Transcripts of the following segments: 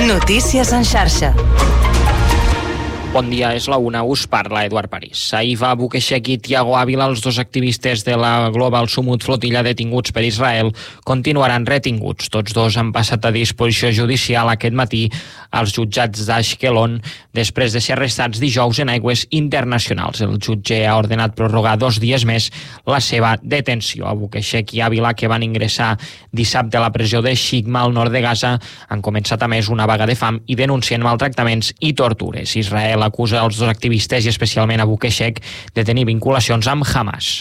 Notícies en xarxa. Bon dia, és la una, us parla Eduard París. Ahir va Bukeshek i Thiago Ávila, els dos activistes de la Global Sumut Flotilla detinguts per Israel, continuaran retinguts. Tots dos han passat a disposició judicial aquest matí als jutjats d'Ashkelon després de ser arrestats dijous en aigües internacionals. El jutge ha ordenat prorrogar 2 dies més la seva detenció. A Bukeshek i Ávila, que van ingressar dissabte a la presó de Shikma al nord de Gaza, han començat a més una vaga de fam i denuncien maltractaments i tortures. Israel acusa els dos activistes i especialment a Bukeshek de tenir vinculacions amb Hamas.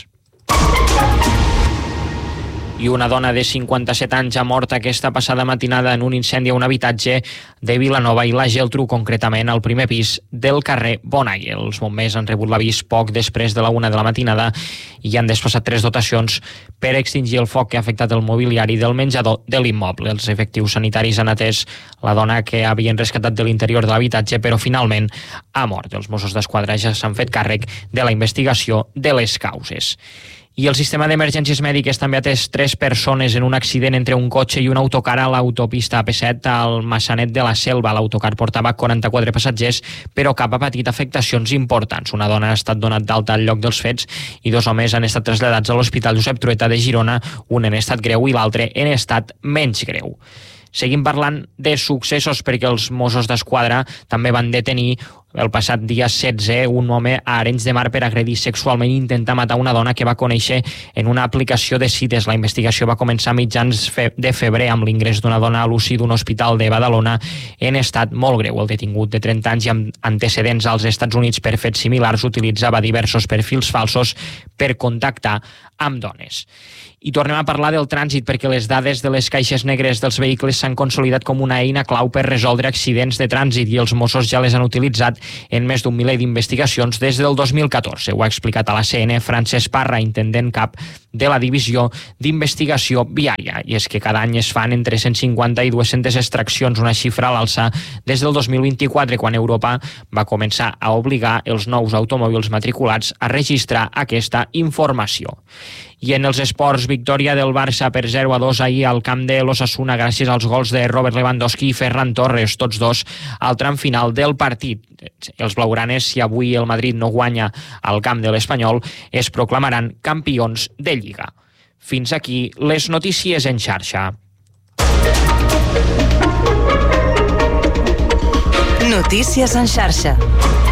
I una dona de 57 anys ha mort aquesta passada matinada en un incendi a un habitatge de Vilanova i la Geltrú, concretament al primer pis del carrer Bonai. Els bombers han rebut l'avís poc després de la 1 de la matinada i han desplaçat 3 dotacions per extingir el foc que ha afectat el mobiliari del menjador de l'immoble. Els efectius sanitaris han atès la dona que havien rescatat de l'interior de l'habitatge, però finalment ha mort. Els Mossos d'Esquadra ja s'han fet càrrec de la investigació de les causes. I el sistema d'emergències mèdiques també ha atès 3 persones en un accident entre un cotxe i un autocar a l'autopista AP7 al Massanet de la Selva. L'autocar portava 44 passatgers, però cap ha patit afectacions importants. Una dona ha estat donat d'alta al lloc dels fets i 2 homes han estat traslladats a l'Hospital Josep Trueta de Girona, un en estat greu i l'altre en estat menys greu. Seguim parlant de successos perquè els Mossos d'Esquadra també van detenir el passat dia 16 un home a Arenys de Mar per agredir sexualment i intentar matar una dona que va conèixer en una aplicació de cites. La investigació va començar a mitjans de febrer amb l'ingrés d'una dona a l'UCI d'un hospital de Badalona en estat molt greu. El detingut de 30 anys i amb antecedents als Estats Units per fets similars utilitzava diversos perfils falsos per contactar amb dones. I tornem a parlar del trànsit perquè les dades de les caixes negres dels vehicles s'han consolidat com una eina clau per resoldre accidents de trànsit i els Mossos ja les han utilitzat en més d'un miler d'investigacions des del 2014. Ho ha explicat a la CN Francesc Parra, intendent cap de la Divisió d'Investigació Viària. I és que cada any es fan entre 150 i 200 extraccions, una xifra a l'alça des del 2024, quan Europa va començar a obligar els nous automòbils matriculats a registrar aquesta informació. I en els esports, victòria del Barça per 0-2 ahir al camp de l'Osasuna gràcies als gols de Robert Lewandowski i Ferran Torres, tots dos al tram final del partit. Els blaugranes, si avui el Madrid no guanya al camp de l'Espanyol, es proclamaran campions de Lliga. Fins aquí les notícies en xarxa. Notícies en xarxa.